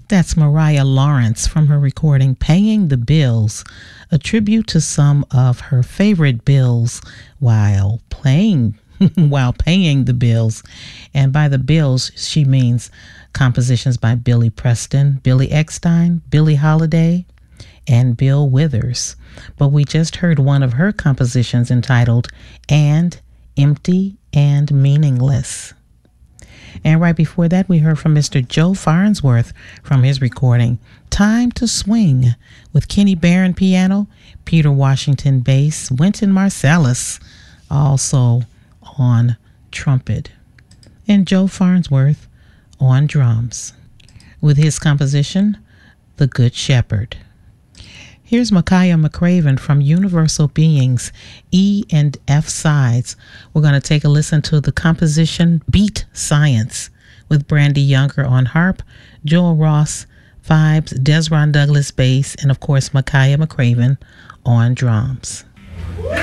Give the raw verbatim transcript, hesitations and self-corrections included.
That's Mariah Lawrence from her recording Paying the Bills, a tribute to some of her favorite bills while playing, while paying the bills. And by the bills, she means compositions by Billy Preston, Billy Eckstine, Billie Holiday, and Bill Withers. But we just heard one of her compositions entitled And Empty and Meaningless. And right before that, we heard from Mister Joe Farnsworth from his recording, Time to Swing, with Kenny Barron piano, Peter Washington bass, Wynton Marsalis also on trumpet, and Joe Farnsworth on drums, with his composition, The Good Shepherd. Here's Makaya McCraven from Universal Beings, E and F sides. We're going to take a listen to the composition Beat Science with Brandy Younger on harp, Joel Ross vibes, Desron Douglas bass, and of course Makaya McCraven on drums. Woo!